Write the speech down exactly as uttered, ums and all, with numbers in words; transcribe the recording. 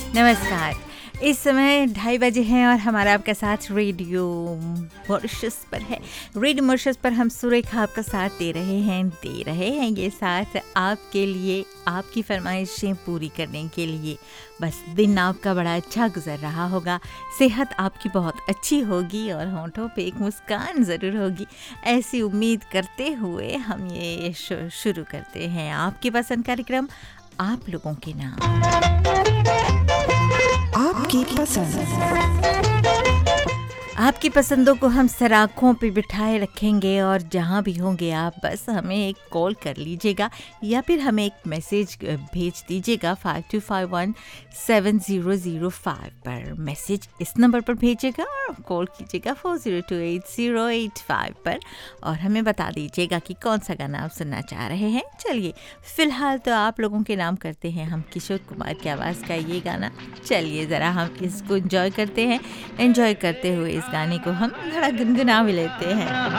नमस्कार। इस समय ढाई बजे हैं और हमारा आपका साथ रेडियो मॉरिशस पर है। रेडियो मॉरिशस पर हम सुरेखा आपका साथ दे रहे हैं दे रहे हैं ये साथ आपके लिए, आपकी फरमाइशें पूरी करने के लिए। बस दिन आपका बड़ा अच्छा गुजर रहा होगा, सेहत आपकी बहुत अच्छी होगी और होंठों पे एक मुस्कान ज़रूर होगी। ऐसी उम्मीद करते हुए हम ये शुरू करते हैं आपकी पसंद कार्यक्रम आप लोगों के नाम। आपकी पसंद। आपकी पसंदों को हम सराखों पे बिठाए रखेंगे और जहाँ भी होंगे आप बस हमें एक कॉल कर लीजिएगा या फिर हमें एक मैसेज भेज दीजिएगा five to five one seven zero zero five पर। मैसेज इस नंबर पर भेजिएगा और कॉल कीजिएगा four zero two eight zero eight five पर और हमें बता दीजिएगा कि कौन सा गाना आप सुनना चाह रहे हैं। चलिए फ़िलहाल तो आप लोगों के नाम करते हैं हम किशोर कुमार की आवाज़ का ये गाना। चलिए ज़रा हम इसको एंजॉय करते हैं। एंजॉय करते हुए इस गाने को हम थोड़ा गुनगुना भी लेते हैं।